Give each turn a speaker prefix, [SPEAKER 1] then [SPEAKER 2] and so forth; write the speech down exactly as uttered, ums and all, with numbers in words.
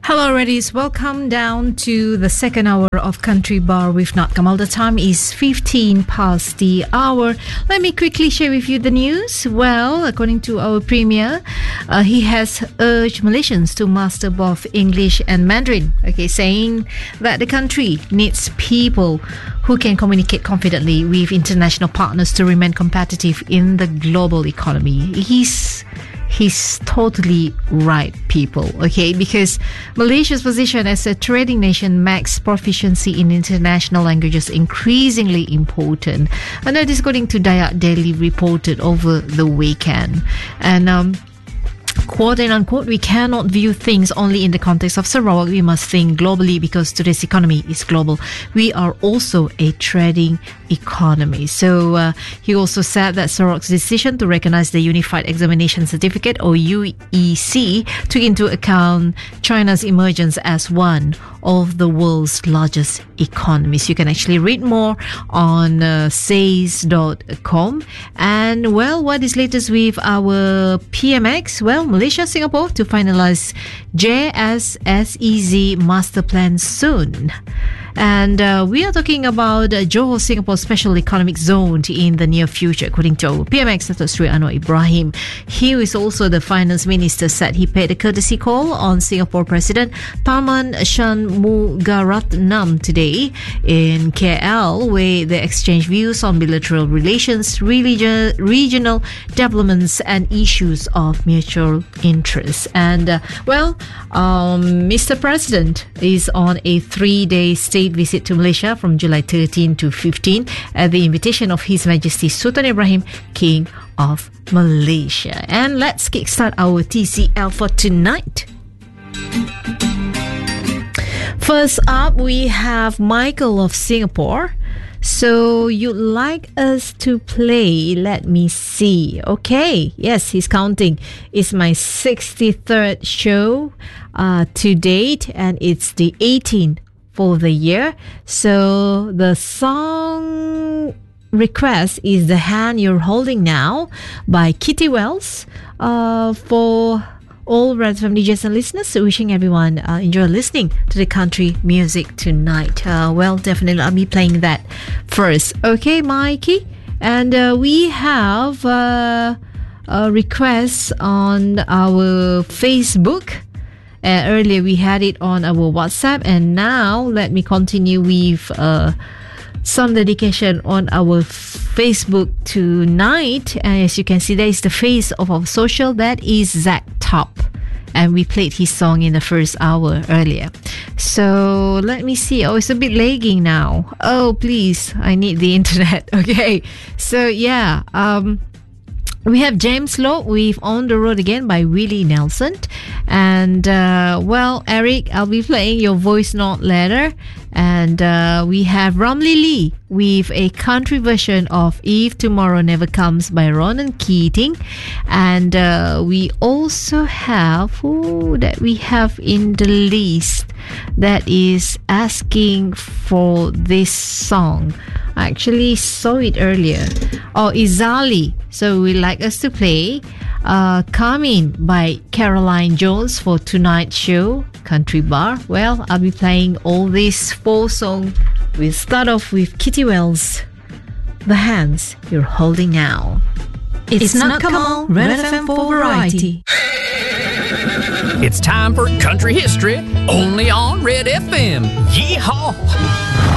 [SPEAKER 1] Hello, Reddies. Welcome down to the second hour of Country Bar with Nat Kamal. The time is fifteen past the hour. Let me quickly share with you the news. Well, according to our Premier, uh, he has urged Malaysians to master both English and Mandarin. Okay, saying that the country needs people who can communicate confidently with international partners to remain competitive in the global economy. He's He's totally right, people, okay? Because Malaysia's position as a trading nation makes proficiency in international languages increasingly important. And that is according to Dayak Daily reported over the weekend. And, um, quote and unquote, we cannot view things only in the context of Sarawak. We must think globally because today's economy is global. We are also a trading economy. So uh, he also said that Sarawak's decision to recognize the Unified Examination Certificate, or U E C, took into account China's emergence as one of the world's largest economies. You can actually read more on uh, S A Y S dot com. And well, what is latest with our P M X? Well, Malaysia, Singapore to finalize J S S E Z master plan soon. And uh, we are talking about uh, Johor Singapore Special Economic Zone in the near future, according to P M X, Dato' Sri Anwar Ibrahim. He is also the finance minister, said he paid a courtesy call on Singapore President Tharman Shanmugaratnam today in K L, where they exchanged views on bilateral relations, religion, regional developments, and issues of mutual interest. And uh, well, um, Mister President is on a three-day state visit to Malaysia from July thirteenth to fifteenth at the invitation of His Majesty Sultan Ibrahim, King of Malaysia. And let's kickstart our T C L for tonight. First up, we have Michael of Singapore. So you'd like us to play, let me see. Okay, yes, he's counting. It's my sixty-third show uh, to date, and it's the eighteenth for the year. So the song request is The Hand You're Holding Now by Kitty Wells. Uh, for all Red F M D Js and listeners, so wishing everyone uh, enjoy listening to the country music tonight. Uh, well, definitely I'll be playing that first. Okay, Mikey? And uh, we have uh, a request on our Facebook. Uh, earlier we had it on our WhatsApp, and now let me continue with uh, some dedication on our Facebook tonight. And as you can see, there is the face of our social, that is Zach Top, and we played his song in the first hour earlier. So let me see. Oh, it's a bit lagging now. Oh, please, I need the internet. Okay, so yeah, um we have James Lowe with On the Road Again by Willie Nelson. And, uh, well, Eric, I'll be playing your voice note later. And uh, we have Ramlee Lee with a country version of If Tomorrow Never Comes by Ronan Keating. And uh, we also have, who that we have in the list that is asking for this song. I actually saw it earlier. Oh, Izali. So we'd like us to play uh, Come In by Caroline Jones for tonight's show, Country Bar. Well, I'll be playing all these four songs. We'll start off with Kitty Wells, The Hands You're Holding Now. It's, it's Nat Kamal, Red F M for Variety.
[SPEAKER 2] It's time for country history, only on Red F M. Yeehaw!